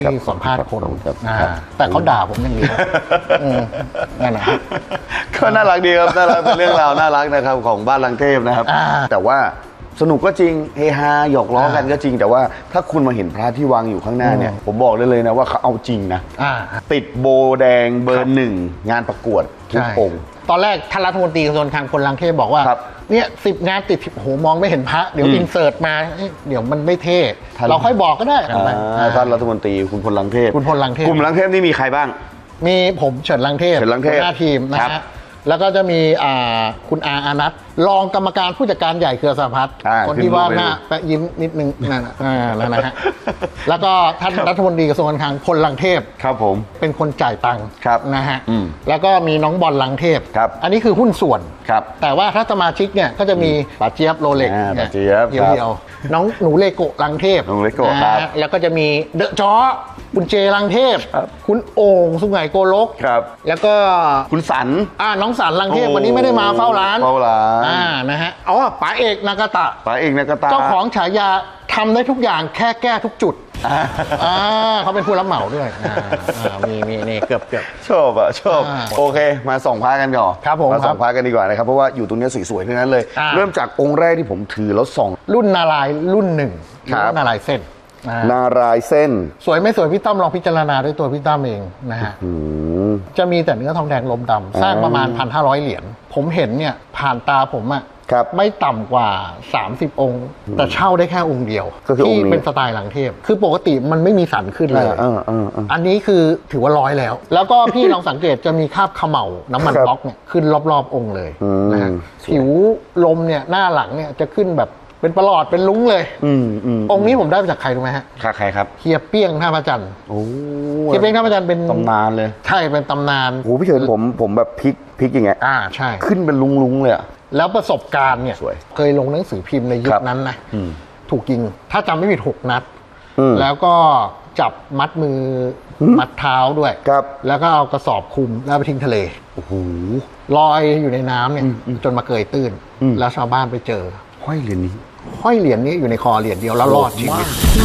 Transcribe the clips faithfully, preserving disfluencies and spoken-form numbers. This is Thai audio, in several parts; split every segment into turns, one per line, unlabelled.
ที่สัมภาษณ์คนแต่เขาด่าผมอย่างเดียวนั่นแหละ
ก็น่ารักดีครับน่ารักเป็นเรื่องราวน่ารักนะครับของบ้านลังเทพนะครับแต่ว่าสนุกก็จริงเฮฮาหยอกล้อกันก็จริงแต่ว่าถ้าคุณมาเห็นพระที่วางอยู่ข้างหน้าเนี่ยผมบอกได้เลยนะว่าเขาเอาจริงนะติดโบแดงเบอร์หนึ่งงานประกวดทุกองค์
ตอนแรกท่านรัฐมนตรีกระทรวงการคลังเทพบอกว่าเนี่ยสิบงานติดโหมองไม่เห็นพระเดี๋ยวอินเสิร์ตมาเดี๋ยวมันไม่เท่เราค่อยบอกก็ได้
ท่านรัฐมนตรีคุณพลลังเทพ
คุณพลลังเทพ
กลุ่มลังเทพนี่มีใครบ้าง
มีผมเฉิดลังเทพหัวหน้าทีมนะฮะแล้วก็จะมีคุณอาอานัทรองกรรมการผู้จัดการใหญ่เครือสหพัฒน์คนที่ว่าหน้าแปะยิ้มนิดนึงนั่นนั่นนะฮะแล้วก็ท่านรัฐมนตรีกระทรวงการคลังพลลังเทพ
ครับผม
เป็นคนจ่ายตังค์นะฮะแล้วก็มีน้องบอลลังเทพอันนี้คือหุ้นส่วนแต่ว่าถ้าสมาชิกเนี่ยก็จะมีป๋าเจี๊ยบโรเล็ก
เจี๊ยบ
เดียวน้องหนูเลโกะลังเทพ
หนูเลโกะครับ
แล้วก็จะมีเดอะจ้อคุณเจลังเทพคุณโอ่งสุไหงโกลก
ครับ
แล้วก็
คุณสัน
อ่าน้องสันลังเทพวันนี้ไม่ได้มาเฝ้าร้าน
เฝ้าร้าน
อ่านะฮะอ๋อป๋าเอกนากาตะ
ป๋าเอกนากาตะ
เจ้าของฉายาทำได้ทุกอย่างแค่แก้ทุกจุดอ่าเขาเป็นผู้รับเหมาด้วยอ่ามีมีนี่เกือบเกือบ
ชอบอ่ะชอบโอเคมาส่องพระกันก่อน
ครับผม
มาส่องพระกันดีกว่านะครับเพราะว่าอยู่ตรงนี้สวยๆทั้งนั้นเลยเริ่มจากองค์แรกที่ผมถือแล้วส่อง
รุ่นนารายรุ่นหนึ่งนารายเส้น
นารายเส้น
สวยไม่สวยพี่ตั้มลองพิจารณาด้วยตัวพี่ตั้มเองนะฮะจะมีแต่เนื้อทองแดงลมดำสร้างประมาณ หนึ่งพันห้าร้อย เหรียญผมเห็นเนี่ยผ่านตาผมอะไม่ต่ำกว่าสามสิบองค์แต่เช่าได้แค่องค์เดียวที่เป็นสไตล์หลังเทพคือปกติมันไม่มีสันขึ้นเลยอันนี้คือถือว่าร้อยแล้วแล้วก็พี่ลองสังเกตจะมีคราบเขม่าน้ำมันบล็อกเนี่ยขึ้นรอบๆองค์เลยนะฮะผิวลมเนี่ยหน้าหลังเนี่ยจะขึ้นแบบเป็นประหลอดเป็นลุ้งเลยองค์นี้ผมได้มาจากใครรู้ไหมฮะ
ใครครับ
เฮียเปี้ยงท่าพระจันทร์โอ้เฮียเปี้ยงท่าพระจันทร์เป็น
ตำนานเลย
ใช่เป็นตำนาน
โอ้พี่เฉินผมผมแบบพลิกพลิกอย่างเงี้ย
อ่าใช่
ขึ้นเป็นลุ้งๆเลยอะ
แล้วประสบการณ์เนี่ยเคยลงหนังสือพิมพ์ในยุคนั้นนะถูกยิงถ้าจำไม่ผิดหกนัดแล้วก็จับมัดมือมัดเท้าด้วยแล้วก็เอากระสอบคลุมแล้วไปทิ้งทะเล
โอ้โห
ลอยอยู่ในน้ำเนี่ยจนมาเกยตื้นแล้วชาวบ้านไปเจอ
ห้อยเหรียญนี้
ห้อยเหรียญนี้อยู่ในคอเหรียญเดียวแล้วรอดชีวิต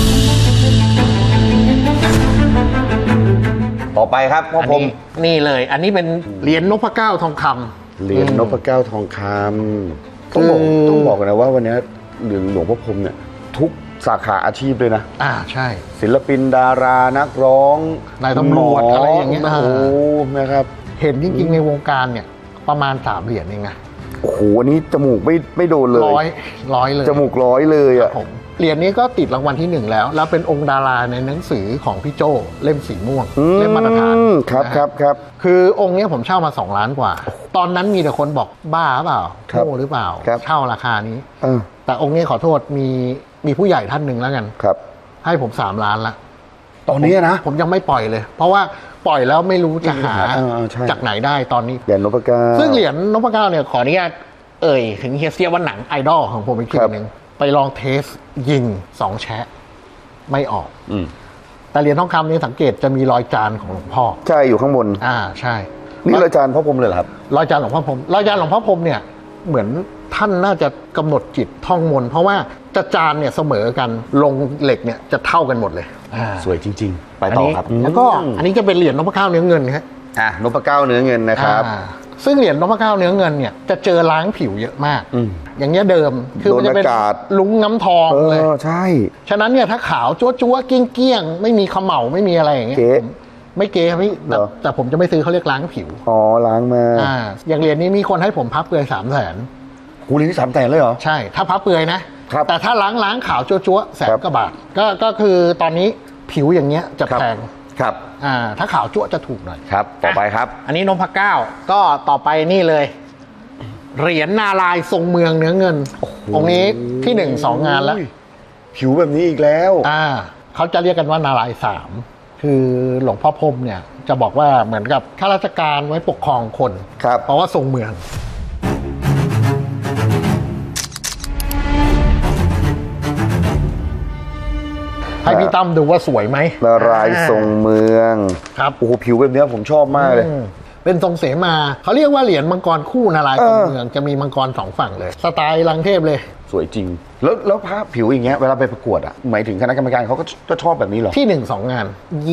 ต่อไปครับพ่อผม
นี่เลยอันนี้เป็นเหรียญนพเก้าทองคำ
เหรียญนพเก้าทองคำต้องบอกต้องบอกกันนะว่าวันนี้เหรียญหลวงพ่อพรหมเนี่ยทุกสาขาอาชีพเลยนะ
อ่าใช่
ศิลปินดารานักร้อง
นายตำรวจอะไรอย่างเงี้ย
โอ้นะครับ
เห็นจริงๆในวงการเนี่ยประมาณสามเหรียญเองนะ
โอ้โหอันนี้จมูกไม่ไม่โดนเลย
ร้อยร้อยเลย
จมูกร้อยเลยอ่ะ
เหรียญนี้ก็ติดรางวัลที่หนึ่งแล้วแล้วเป็นองค์ดาราในหนังสือของพี่โจเล่มสีม่วงเล่มมาตรฐาน
ครับครับครับ
คือองค์นี้ผมเช่ามาสองล้านกว่าตอนนั้นมีแต่คนบอกบ้าเปล่าโง่หรือเปล่าเช่าราคานี้แต่องค์นี้ขอโทษมีมีผู้ใหญ่ท่านหนึ่งแล้วกัน
ครับ
ให้ผมสามล้านละ
ตอนนี้นะ
ผมยังไม่ปล่อยเลยเพราะว่าปล่อยแล้วไม่รู้จะหาจากไหนได้ตอนนี้
เหรียญนพเก้า
ซึ่งเหรียญนพเก้าเนี่ยขออนุญาตเอ่ยถึงเฮียเซียว่าหนังไอดอลของผมอีกทีหนึ่งไปลองเทสยิงสองแชะไม่ออกแต่เหรียญทองคำนี่สังเกตจะมีรอยจานของหลวงพ่อ
ใช่อยู่ข้างบน
อ่าใช่
นี่รอยจานพ่อพรหมเลยครับ
รอยจานหลวงพ่อพรหมรอยจานหลวงพ่อพรหมเนี่ยเหมือนท่านน่าจะกำหนดจิตท่องมนต์เพราะว่าจะจานเนี่ยเสมอกันลงเหล็กเนี่ยจะเท่ากันหมดเลย
สวยจริงๆไปต่อครับ
แล้วก็อันนี้จะเป็นเหรียญนพเก้าเนื้อเงินครับ
อ่านพเก้าเนื้อเงินนะครับ
ซึ่งเหรียญนพเก้าเนื้อเงินเนี่ยจะเจอล้างผิวเยอะมากอย่างเงี้ยเดิมคือมันจะเป็นลุ้งน้ำทองเลย
ใช่
ฉะนั้นเนี่ยถ้าขาวจั๊วจั๊วเกี้ยงเกี้ยงไม่มีขมเหลาไม่มีอะไรอย่างเงี้ยไม่เก๋ครับพี่แต่ผมจะไม่ซื้อเขาเรียกล้างผิว
อ๋อล้างมา
อ่าอย่างเหรียญนี้มีคนให้ผมพับเปลือยสามแสน
กูเหรียญที่สามแสนเลยเหรอ
ใช่ถ้าพับเปลือยนะแต่ถ้าล้างล้างขาวจั๊วจั๊วแสนกว่าบาทก็ก็คือตอนนี้ผิวอย่างเงี้ยจะแพง
ครับ
อ่าถ้าขาวจั๊วจะถูกหน่อย
ครับต่อไปครับ
อันนี้นพเก้าก็ต่อไปนี่เลยเหรียญนารายณ์ทรงเมืองเนื้อเงินองค์นี้ที่หนึ่งสองงานแล้ว
ผิวแบบนี้อีกแล้ว
อ่าเขาจะเรียกกันว่านารายณ์สามคือหลวงพ่อพรหมเนี่ยจะบอกว่าเหมือนกับข้าราชการไว้ปกครองคน
ครับ
เพราะว่าทรงเมืองให้พี่ตั้มดูว่าสวยไหม
นารายณ์ทรงเมือง
ครับ
โอ้โหผิวแบบนี้ผมชอบมากเลย
เป็นทรงเสมาเขาเรียกว่าเหรียญมังกรคู่นารายณ์ทรงเมืองจะมีมังกรสองฝั่งเลยสไตล์ลังเทพเลย
สวยจริงแล้วแล้วภาพผิวอย่างเงี้ยเวลาไปประกวดอ่ะหมายถึงคณะกรรมการเขาก็ชอบแบบนี้เหรอ
ที่หนึ่งสองงาน